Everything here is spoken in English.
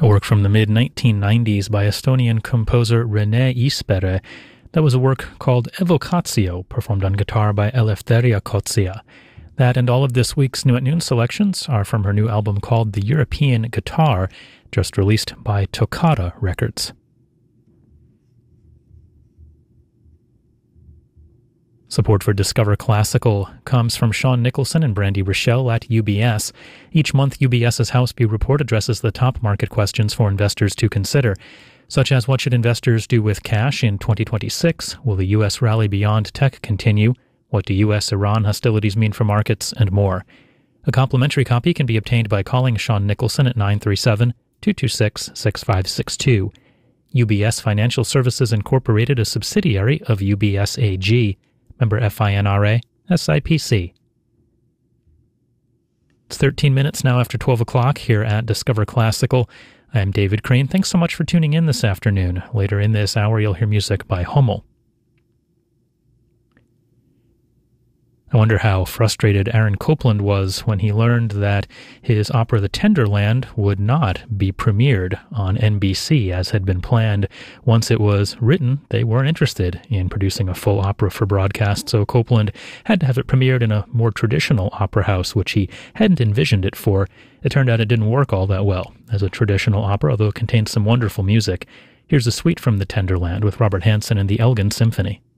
A work from the mid-1990s by Estonian composer Rene Ispere. That was a work called Evocatio, performed on guitar by Eleftheria Kotsia. That and all of this week's New at Noon selections are from her new album called The European Guitar, just released by Toccata Records. Support for Discover Classical comes from Sean Nicholson and Brandy Rochelle at UBS. Each month, UBS's House View report addresses the top market questions for investors to consider, such as what should investors do with cash in 2026? Will the U.S. rally beyond tech continue? What do U.S.-Iran hostilities mean for markets? And more. A complimentary copy can be obtained by calling Sean Nicholson at 937-226-6562. UBS Financial Services Incorporated, a subsidiary of UBS AG. Member FINRA, SIPC. It's 13 minutes now after 12 o'clock here at Discover Classical. I'm David Crane. Thanks so much for tuning in this afternoon. Later in this hour, you'll hear music by Hummel. I wonder how frustrated Aaron Copland was when he learned that his opera The Tenderland would not be premiered on NBC as had been planned. Once it was written, they weren't interested in producing a full opera for broadcast, so Copland had to have it premiered in a more traditional opera house, which he hadn't envisioned it for. It turned out it didn't work all that well as a traditional opera, although it contains some wonderful music. Here's a suite from The Tenderland with Robert Hansen and the Elgin Symphony.